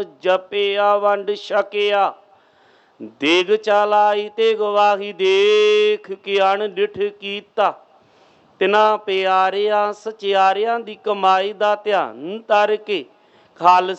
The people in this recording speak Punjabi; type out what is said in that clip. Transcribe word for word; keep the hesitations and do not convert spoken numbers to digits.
ਜਪਿਆ ਵੰਡ ਛਕਿਆ, ਦੇਗ ਚਾਲਾਈ ਤੇ ਗਵਾਹੀ ਦੇਖ ਕੇ ਅਣਡਿਠ ਕੀਤਾ। ਤਿਨਾਂ ਪਿਆਰਿਆਂ ਸਚਿਆਰਿਆਂ ਦੀ ਕਮਾਈ ਦਾ ਧਿਆਨ ਧਰ ਕੇ ਖਾਲਸੇ